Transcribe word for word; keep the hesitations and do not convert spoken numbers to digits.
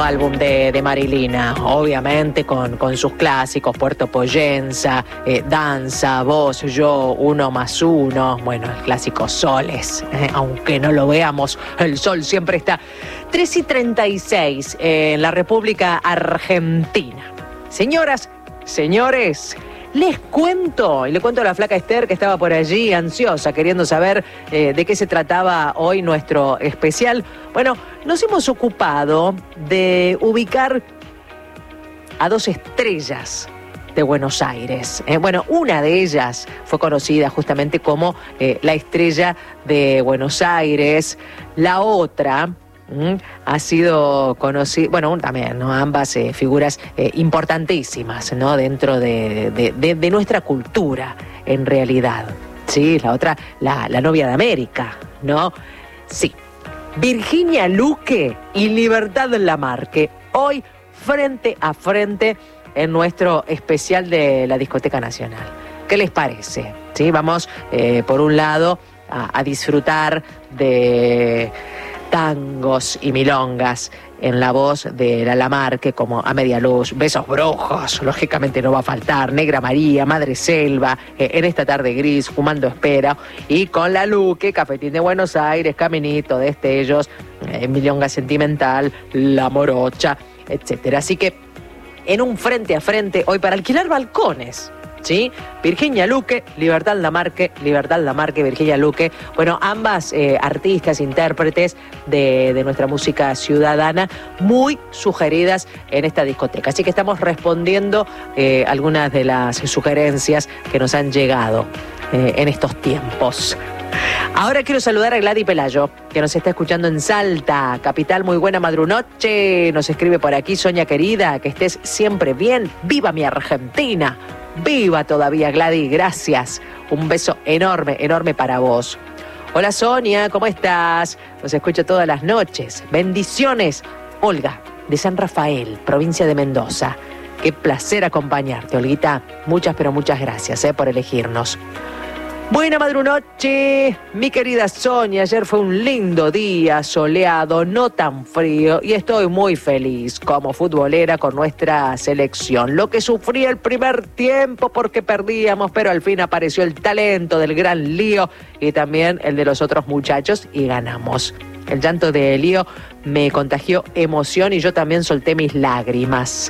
álbum de, de Marilina, obviamente con, con sus clásicos, Puerto Poyenza, eh, Danza, Vos, Yo, Uno más Uno, bueno, el clásico Soles, eh, aunque no lo veamos, el sol siempre está. tres y treinta y seis eh, en la República Argentina. Señoras, señores, les cuento, y le cuento a la flaca Esther que estaba por allí ansiosa, queriendo saber eh, de qué se trataba hoy nuestro especial. Bueno, nos hemos ocupado de ubicar a dos estrellas de Buenos Aires. Eh, bueno, una de ellas fue conocida justamente como eh, la estrella de Buenos Aires. La otra mm, ha sido conocida, bueno, también, ¿no? Ambas eh, figuras eh, importantísimas, ¿no? Dentro de, de, de, de nuestra cultura, en realidad. Sí, la otra, la, la novia de América, ¿no? Sí. Virginia Luque y Libertad Lamarque, hoy frente a frente en nuestro especial de la Discoteca Nacional. ¿Qué les parece? ¿Sí? Vamos, eh, por un lado, a, a disfrutar de tangos y milongas en la voz de la Lamarque, como A Media Luz, Besos Brujos, lógicamente no va a faltar, Negra María, Madre Selva, eh, En esta tarde gris, Fumando Espera, y con la Luque, Cafetín de Buenos Aires, Caminito, Destellos, eh, Milonga Sentimental, La Morocha, etcétera. Así que en un frente a frente hoy para alquilar balcones, ¿sí? Virginia Luque, Libertad Lamarque, Libertad Lamarque, Virginia Luque. Bueno, ambas eh, artistas, intérpretes de, de nuestra música ciudadana, muy sugeridas en esta discoteca. Así que estamos respondiendo eh, algunas de las sugerencias que nos han llegado eh, en estos tiempos. Ahora quiero saludar a Gladys Pelayo, que nos está escuchando en Salta, capital. Muy buena madrunoche. Nos escribe por aquí, Sonia querida, que estés siempre bien. ¡Viva mi Argentina! ¡Viva todavía, Gladys! Gracias. Un beso enorme, enorme para vos. Hola, Sonia, ¿cómo estás? Nos escucho todas las noches. Bendiciones. Olga, de San Rafael, provincia de Mendoza. Qué placer acompañarte, Olguita. Muchas, pero muchas gracias eh, por elegirnos. Buena madrunoche, mi querida Sonia. Ayer fue un lindo día, soleado, no tan frío, y estoy muy feliz como futbolera con nuestra selección. Lo que sufrí el primer tiempo porque perdíamos, pero al fin apareció el talento del gran Lío y también el de los otros muchachos y ganamos. El llanto de Lío me contagió emoción y yo también solté mis lágrimas.